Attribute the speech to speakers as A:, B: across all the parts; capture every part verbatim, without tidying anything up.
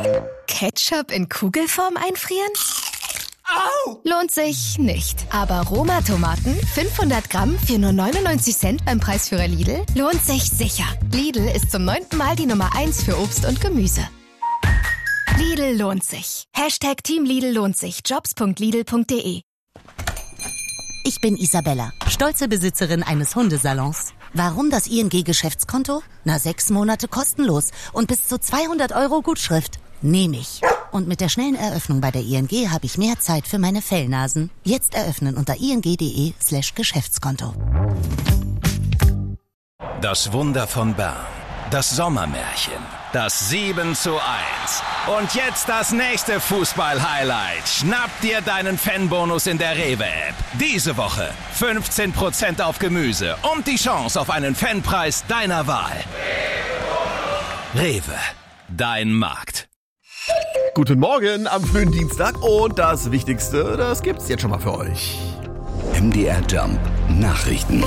A: Ketchup in Kugelform einfrieren?
B: Au!
A: Lohnt sich nicht. Aber Roma-Tomaten, fünfhundert Gramm für nur neunundneunzig Cent beim Preisführer Lidl, lohnt sich sicher. Lidl ist zum neunten Mal die Nummer eins für Obst und Gemüse. Lidl lohnt sich. Hashtag Team Lidl lohnt sich. jobs punkt lidl punkt de.
C: Ich bin Isabella, stolze Besitzerin eines Hundesalons. Warum das I N G-Geschäftskonto? Na, sechs Monate kostenlos und bis zu zweihundert Euro Gutschrift. Nehme ich. Und mit der schnellen Eröffnung bei der I N G habe ich mehr Zeit für meine Fellnasen. Jetzt eröffnen unter ing.de slash Geschäftskonto.
D: Das Wunder von Bern. Das Sommermärchen. Das sieben zu eins. Und jetzt das nächste Fußball-Highlight. Schnapp dir deinen Fanbonus in der Rewe-App. Diese Woche fünfzehn Prozent auf Gemüse und die Chance auf einen Fanpreis deiner Wahl. Rewe. Dein Markt.
B: Guten Morgen am frühen Dienstag und das Wichtigste, das gibt's jetzt schon mal für euch.
E: M D R Jump Nachrichten.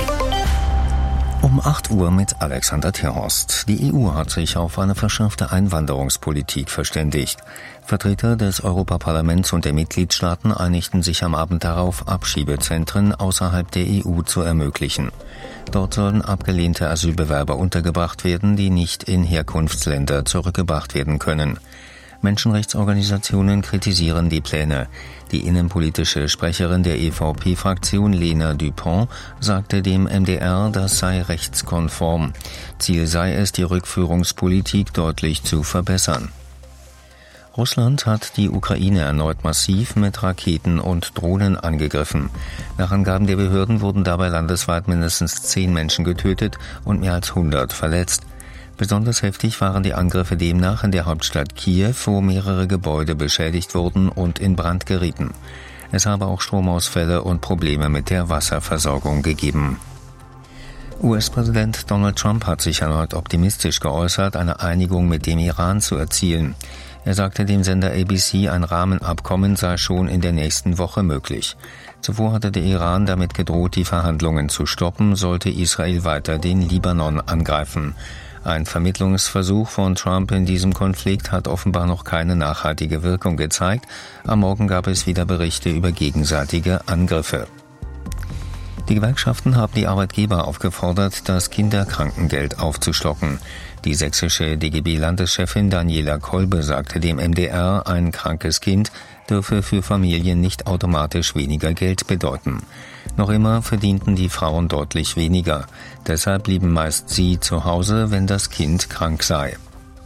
F: Um acht Uhr mit Alexander Terhorst. Die E U hat sich auf eine verschärfte Einwanderungspolitik verständigt. Vertreter des Europaparlaments und der Mitgliedstaaten einigten sich am Abend darauf, Abschiebezentren außerhalb der E U zu ermöglichen. Dort sollen abgelehnte Asylbewerber untergebracht werden, die nicht in Herkunftsländer zurückgebracht werden können. Menschenrechtsorganisationen kritisieren die Pläne. Die innenpolitische Sprecherin der E V P-Fraktion, Lena Dupont, sagte dem M D R, das sei rechtskonform. Ziel sei es, die Rückführungspolitik deutlich zu verbessern. Russland hat die Ukraine erneut massiv mit Raketen und Drohnen angegriffen. Nach Angaben der Behörden wurden dabei landesweit mindestens zehn Menschen getötet und mehr als hundert verletzt. Besonders heftig waren die Angriffe demnach in der Hauptstadt Kiew, wo mehrere Gebäude beschädigt wurden und in Brand gerieten. Es habe auch Stromausfälle und Probleme mit der Wasserversorgung gegeben. U S-Präsident Donald Trump hat sich erneut optimistisch geäußert, eine Einigung mit dem Iran zu erzielen. Er sagte dem Sender A B C, ein Rahmenabkommen sei schon in der nächsten Woche möglich. Zuvor hatte der Iran damit gedroht, die Verhandlungen zu stoppen, sollte Israel weiter den Libanon angreifen. Ein Vermittlungsversuch von Trump in diesem Konflikt hat offenbar noch keine nachhaltige Wirkung gezeigt. Am Morgen gab es wieder Berichte über gegenseitige Angriffe. Die Gewerkschaften haben die Arbeitgeber aufgefordert, das Kinderkrankengeld aufzustocken. Die sächsische D G B-Landeschefin Daniela Kolbe sagte dem M D R, ein krankes Kind dürfe für Familien nicht automatisch weniger Geld bedeuten. Noch immer verdienten die Frauen deutlich weniger. Deshalb blieben meist sie zu Hause, wenn das Kind krank sei.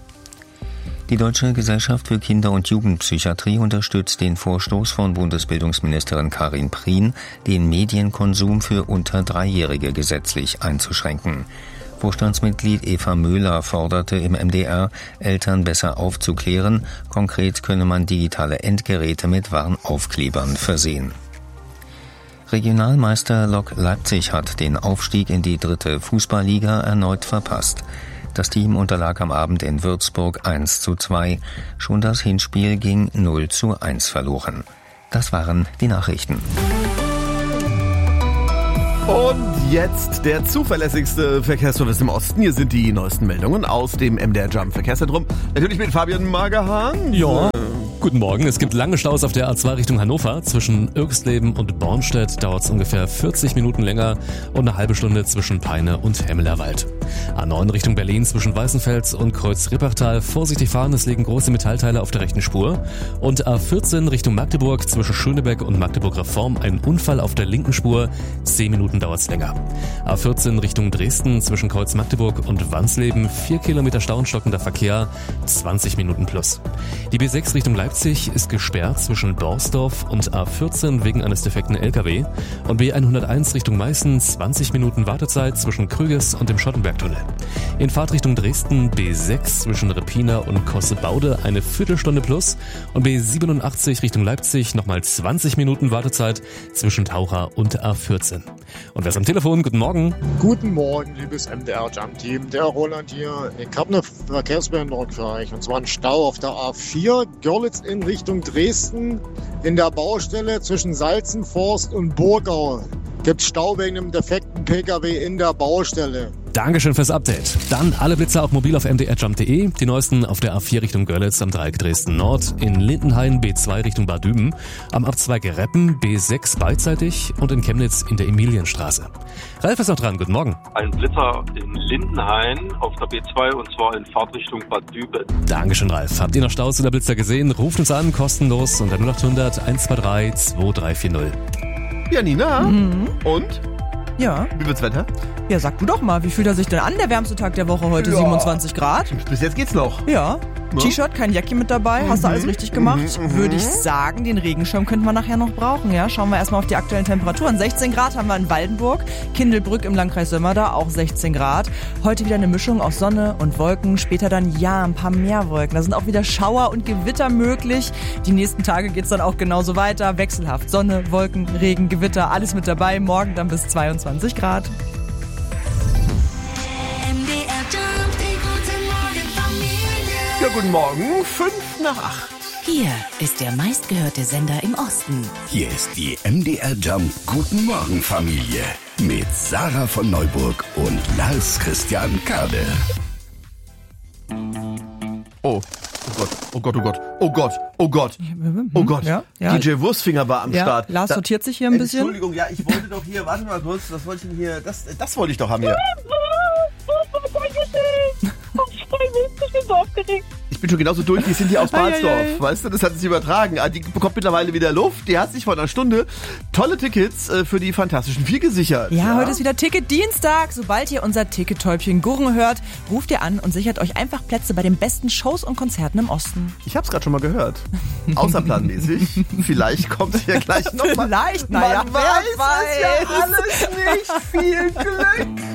F: Die Deutsche Gesellschaft für Kinder- und Jugendpsychiatrie unterstützt den Vorstoß von Bundesbildungsministerin Karin Prien, den Medienkonsum für unter Dreijährige gesetzlich einzuschränken. Vorstandsmitglied Eva Möhler forderte im M D R, Eltern besser aufzuklären. Konkret könne man digitale Endgeräte mit Warnaufklebern versehen. Regionalmeister Lok Leipzig hat den Aufstieg in die dritte Fußballliga erneut verpasst. Das Team unterlag am Abend in Würzburg eins zu zwei. Schon das Hinspiel ging null zu eins verloren. Das waren die Nachrichten.
B: Und jetzt der zuverlässigste Verkehrsservice im Osten. Hier sind die neuesten Meldungen aus dem M D R Jump Verkehrszentrum. Natürlich mit Fabian Magerhahn.
G: Ja. Guten Morgen. Es gibt lange Staus auf der A zwei Richtung Hannover. Zwischen Irxleben und Bornstedt dauert es ungefähr vierzig Minuten länger und eine halbe Stunde zwischen Peine und Hemmelerwald. A neun Richtung Berlin zwischen Weißenfels und Kreuz-Rippachtal. Vorsichtig fahren, es liegen große Metallteile auf der rechten Spur. Und A vierzehn Richtung Magdeburg zwischen Schönebeck und Magdeburg-Reform. Ein Unfall auf der linken Spur. Zehn Minuten dauert es länger. A vierzehn Richtung Dresden zwischen Kreuz Magdeburg und Wansleben. Vier Kilometer Stau und stockender Verkehr. zwanzig Minuten plus. Die B sechs Richtung Leipzig ist gesperrt zwischen Borsdorf und A vierzehn wegen eines defekten L K W und B hunderteins Richtung Meißen zwanzig Minuten Wartezeit zwischen Krüges und dem Schottenbergtunnel. In Fahrtrichtung Dresden B sechs zwischen Reppina und Kossebaude eine Viertelstunde plus und B siebenundachtzig Richtung Leipzig nochmal zwanzig Minuten Wartezeit zwischen Taucher und A vierzehn. Und wer ist am Telefon? Guten Morgen.
H: Guten Morgen, liebes M D R Jump Team. Der Roland hier. Ich habe eine Verkehrsbehinderung für euch und zwar einen Stau auf der A vier Görlitz in Richtung Dresden in der Baustelle zwischen Salzenforst und Burgau. Gibt es Stau wegen einem defekten P K W in der Baustelle.
G: Dankeschön fürs Update. Dann alle Blitzer auch mobil auf m d r jump punkt d e. Die neuesten auf der A vier Richtung Görlitz am Dreieck Dresden Nord, in Lindenhain B zwei Richtung Bad Düben, am Abzweig Reppen B sechs beidseitig und in Chemnitz in der Emilienstraße. Ralf ist noch dran, guten Morgen.
I: Ein Blitzer in Lindenhain auf der B zwei und zwar in Fahrtrichtung Bad Düben.
G: Dankeschön, Ralf. Habt ihr noch Staus oder Blitzer gesehen? Ruft uns an, kostenlos unter null acht hundert eins zwei drei zwei drei vier null.
B: Ja, Nina.
J: Mhm.
B: Und?
J: Ja.
B: Wie wird's Wetter?
J: Ja, sag du doch mal, wie fühlt er sich denn an, der wärmste Tag der Woche heute,
B: Ja.
J: siebenundzwanzig Grad?
B: Bis jetzt geht's noch.
J: Ja.
B: Ja.
J: T-Shirt, kein Jäckchen mit dabei, hast du alles richtig gemacht?
B: mhm,
J: Würde ich sagen, den Regenschirm könnten wir nachher noch brauchen, ja? Schauen wir erstmal auf die aktuellen Temperaturen. sechzehn Grad haben wir in Waldenburg, Kindelbrück im Landkreis Sömmerda, auch sechzehn Grad. Heute wieder eine Mischung aus Sonne und Wolken, später dann ja, ein paar mehr Wolken. Da sind auch wieder Schauer und Gewitter möglich. Die nächsten Tage geht's dann auch genauso weiter, wechselhaft. Sonne, Wolken, Regen, Gewitter, alles mit dabei. Morgen dann bis zweiundzwanzig Grad.
B: Ja, guten Morgen. Fünf nach acht.
C: Hier ist der meistgehörte Sender im Osten.
E: Hier ist die M D R Jump Guten Morgen Familie mit Sarah von Neuburg und Lars Christian Kade.
B: Oh, oh Gott, oh Gott, oh Gott, oh Gott, oh Gott, oh Gott.
J: Ja, ja.
B: D J Wurstfinger war am
J: Ja,
B: Start.
J: Lars
B: Da-
J: sortiert sich hier ein bisschen.
B: Entschuldigung, ja, ich wollte doch hier, warte mal kurz, was wollte ich denn hier, das, das wollte ich doch haben hier.
K: Ich bin so aufgeregt.
B: Ich bin schon genauso durch, die sind hier aus
J: Ei, ei,
B: Balsdorf,
J: ei.
B: weißt du, das hat sich übertragen. Ah, die bekommt mittlerweile wieder Luft, die hat sich vor einer Stunde tolle Tickets äh, für die Fantastischen Vier gesichert.
J: Ja, heute ist wieder Ticket-Dienstag. Sobald ihr unser Tickettäubchen gurren hört, ruft ihr an und sichert euch einfach Plätze bei den besten Shows und Konzerten im Osten.
B: Ich hab's gerade schon mal gehört. Außerplanmäßig. Vielleicht kommt hier gleich noch mal.
J: Vielleicht, naja,
B: Man
J: wer
B: weiß es ja
J: weiß.
B: alles nicht. Viel Glück.